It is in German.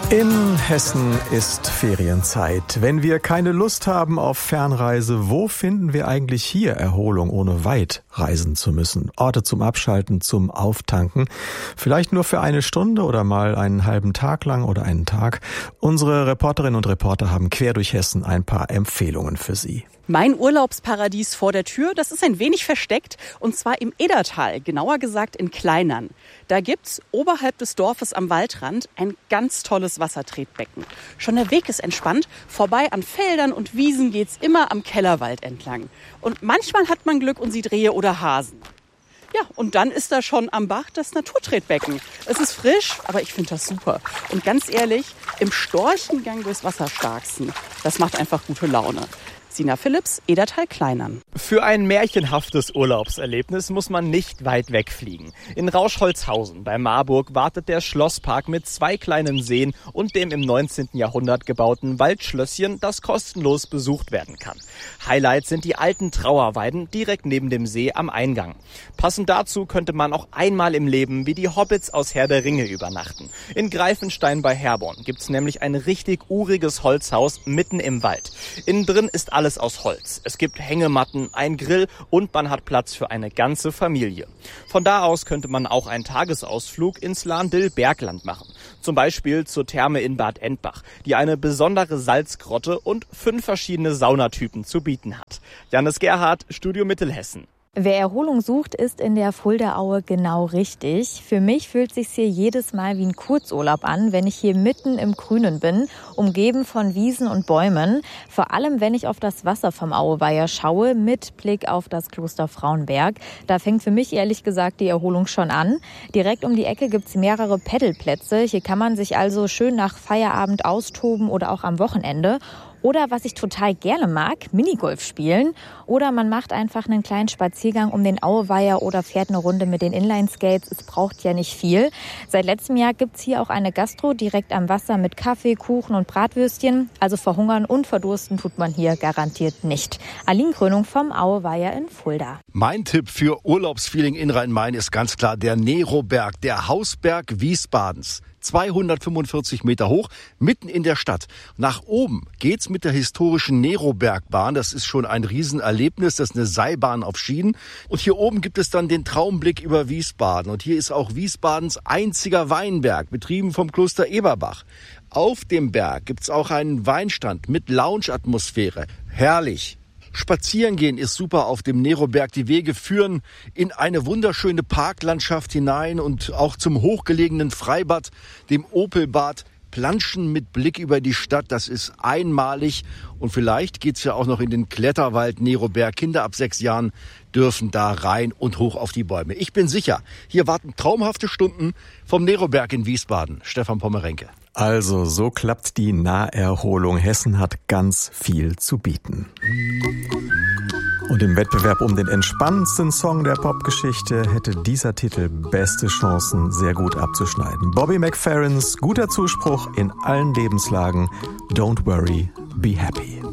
In Hessen ist Ferienzeit. Wenn wir keine Lust haben auf Fernreise, wo finden wir eigentlich hier Erholung, ohne weit reisen zu müssen? Orte zum Abschalten, zum Auftanken. Vielleicht nur für eine Stunde oder mal einen halben Tag lang oder einen Tag. Unsere Reporterinnen und Reporter haben quer durch Hessen ein paar Empfehlungen für Sie. Mein Urlaubsparadies vor der Tür, das ist ein wenig versteckt, und zwar im Edertal, genauer gesagt in Kleinern. Da gibt's oberhalb des Dorfes am Waldrand ein ganz tolles Wassertretbecken. Schon der Weg ist entspannt, vorbei an Feldern und Wiesen geht's immer am Kellerwald entlang. Und manchmal hat man Glück und sieht Rehe oder Hasen. Ja, und dann ist da schon am Bach das Naturtretbecken. Es ist frisch, aber ich finde das super. Und ganz ehrlich, im Storchengang durchs Wasser starksten, das macht einfach gute Laune. Sina Philipps, Edertal Kleinern. Für ein märchenhaftes Urlaubserlebnis muss man nicht weit wegfliegen. In Rauschholzhausen bei Marburg wartet der Schlosspark mit 2 kleinen Seen und dem im 19. Jahrhundert gebauten Waldschlösschen, das kostenlos besucht werden kann. Highlight sind die alten Trauerweiden direkt neben dem See am Eingang. Passend dazu könnte man auch einmal im Leben wie die Hobbits aus Herr der Ringe übernachten. In Greifenstein bei Herborn gibt's nämlich ein richtig uriges Holzhaus mitten im Wald. Innen drin ist alles aus Holz. Es gibt Hängematten, ein Grill und man hat Platz für eine ganze Familie. Von da aus könnte man auch einen Tagesausflug ins Lahndill-Bergland machen. Zum Beispiel zur Therme in Bad Endbach, die eine besondere Salzgrotte und 5 verschiedene Saunatypen zu bieten hat. Jannis Gerhardt, Studio Mittelhessen. Wer Erholung sucht, ist in der Fuldaaue genau richtig. Für mich fühlt sich's hier jedes Mal wie ein Kurzurlaub an, wenn ich hier mitten im Grünen bin, umgeben von Wiesen und Bäumen. Vor allem, wenn ich auf das Wasser vom Aueweiher schaue, mit Blick auf das Kloster Frauenberg. Da fängt für mich ehrlich gesagt die Erholung schon an. Direkt um die Ecke gibt's mehrere Paddelplätze. Hier kann man sich also schön nach Feierabend austoben oder auch am Wochenende. Oder was ich total gerne mag, Minigolf spielen. Oder man macht einfach einen kleinen Spaziergang um den Aueweiher oder fährt eine Runde mit den Inline-Skates. Es braucht ja nicht viel. Seit letztem Jahr gibt's hier auch eine Gastro direkt am Wasser mit Kaffee, Kuchen und Bratwürstchen. Also verhungern und verdursten tut man hier garantiert nicht. Aline Krönung vom Aueweiher in Fulda. Mein Tipp für Urlaubsfeeling in Rhein-Main ist ganz klar der Neroberg, der Hausberg Wiesbadens. 245 Meter hoch, mitten in der Stadt. Nach oben geht's mit der historischen Nerobergbahn. Das ist schon ein Riesenerlebnis. Das ist eine Seilbahn auf Schienen. Und hier oben gibt es dann den Traumblick über Wiesbaden. Und hier ist auch Wiesbadens einziger Weinberg, betrieben vom Kloster Eberbach. Auf dem Berg gibt's auch einen Weinstand mit Lounge-Atmosphäre. Herrlich. Spazieren gehen ist super auf dem Neroberg. Die Wege führen in eine wunderschöne Parklandschaft hinein und auch zum hochgelegenen Freibad, dem Opelbad. Planschen mit Blick über die Stadt, das ist einmalig. Und vielleicht geht's ja auch noch in den Kletterwald Neroberg. Kinder ab 6 Jahren dürfen da rein und hoch auf die Bäume. Ich bin sicher, hier warten traumhafte Stunden vom Neroberg in Wiesbaden. Stefan Pommerenke. Also, so klappt die Naherholung. Hessen hat ganz viel zu bieten. Und im Wettbewerb um den entspannendsten Song der Popgeschichte hätte dieser Titel beste Chancen, sehr gut abzuschneiden. Bobby McFerrins guter Zuspruch in allen Lebenslagen. Don't worry, be happy.